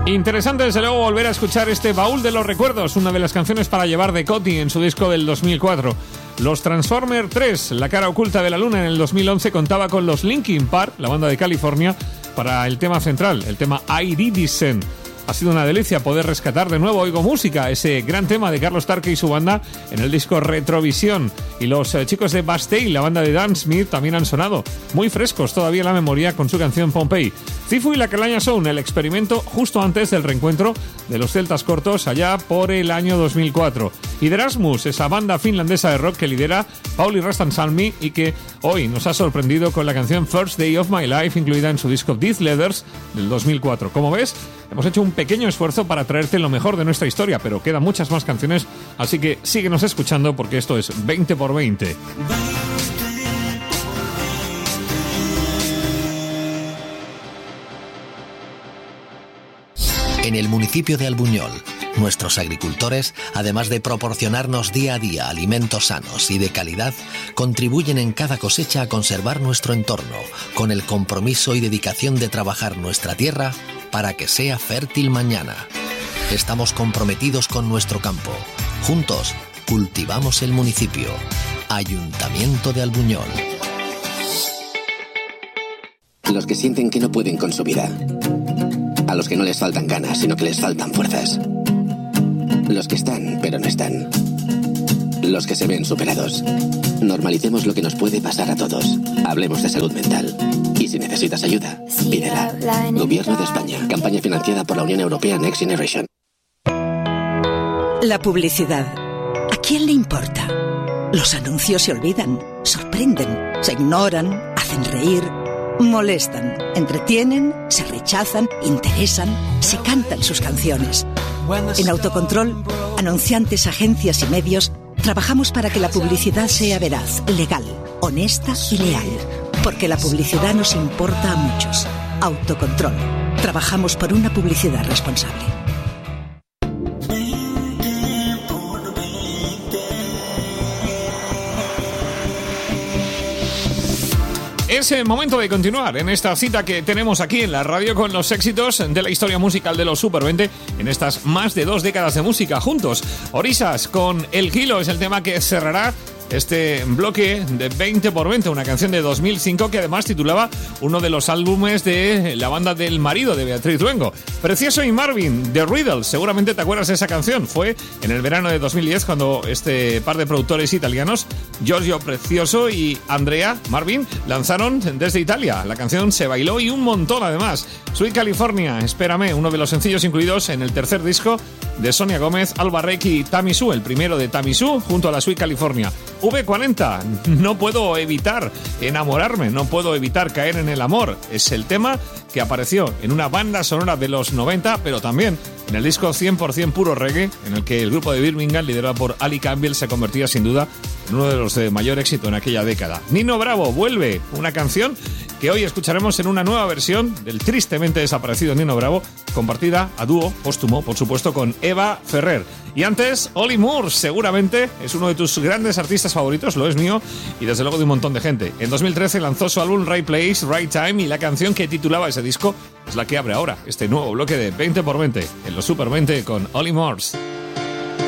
Interesante desde luego volver a escuchar este Baúl de los Recuerdos, una de las canciones para llevar de Coti en su disco del 2004. Los Transformers 3, La cara oculta de la luna, en el 2011 contaba con los Linkin Park, la banda de California, para el tema central, el tema Iridescent. Ha sido una delicia poder rescatar de nuevo Oigo Música, ese gran tema de Carlos Tarque y su banda en el disco Retrovisión. Y los chicos de Bastille, la banda de Dan Smith, también han sonado muy frescos todavía en la memoria con su canción Pompeii. Cifu y la Calaña Sound, el experimento justo antes del reencuentro de los Celtas Cortos allá por el año 2004. Y The Erasmus, esa banda finlandesa de rock que lidera Pauli Rastansalmi y que hoy nos ha sorprendido con la canción First Day of My Life, incluida en su disco These Leathers del 2004. Como ves, hemos hecho un pequeño esfuerzo para traerte lo mejor de nuestra historia, pero quedan muchas más canciones, así que síguenos escuchando porque esto es 20x20. En el municipio de Albuñol, nuestros agricultores, además de proporcionarnos día a día alimentos sanos y de calidad, contribuyen en cada cosecha a conservar nuestro entorno, con el compromiso y dedicación de trabajar nuestra tierra para que sea fértil mañana. Estamos comprometidos con nuestro campo. Juntos, cultivamos el municipio. Ayuntamiento de Albuñol. Los que sienten que no pueden con su vida. A los que no les faltan ganas, sino que les faltan fuerzas. Los que están, pero no están. Los que se ven superados. Normalicemos lo que nos puede pasar a todos. Hablemos de salud mental. Y si necesitas ayuda, pídela. Gobierno de España. Campaña financiada por la Unión Europea Next Generation. La publicidad. ¿A quién le importa? Los anuncios se olvidan, sorprenden, se ignoran, hacen reír, molestan, entretienen, se rechazan, interesan, se cantan sus canciones. En Autocontrol, anunciantes, agencias y medios, trabajamos para que la publicidad sea veraz, legal, honesta y leal. Porque la publicidad nos importa a muchos. Autocontrol. Trabajamos por una publicidad responsable. Es el momento de continuar en esta cita que tenemos aquí en la radio con los éxitos de la historia musical de los Super 20 en estas más de 2 décadas de música juntos. Orisas con El Kilo es el tema que cerrará este bloque de 20x20, una canción de 2005 que además titulaba uno de los álbumes de la banda del marido de Beatriz Luengo. Precioso y Marvin, The Riddle, seguramente te acuerdas de esa canción. Fue en el verano de 2010 cuando este par de productores italianos, Giorgio Precioso y Andrea Marvin, lanzaron desde Italia. La canción se bailó y un montón además. Sweet California, Espérame, uno de los sencillos incluidos en el tercer disco de Sonia Gómez, Alba Reiki y Tamisu, el primero de Tamisu junto a la Sweet California. V40, no puedo evitar enamorarme, no puedo evitar caer en el amor. Es el tema que apareció en una banda sonora de los 90, pero también en el disco 100% puro reggae, en el que el grupo de Birmingham, liderado por Ali Campbell, se convertía sin duda en uno de los de mayor éxito en aquella década. Nino Bravo vuelve, una canción que hoy escucharemos en una nueva versión del tristemente desaparecido Nino Bravo, compartida a dúo póstumo, por supuesto, con Eva Ferrer. Y antes, Olly Murs, seguramente es uno de tus grandes artistas favoritos, lo es mío, y desde luego de un montón de gente. En 2013 lanzó su álbum Right Place, Right Time, y la canción que titulaba ese disco es la que abre ahora este nuevo bloque de 20x20 en los Super 20 con Olly Murs.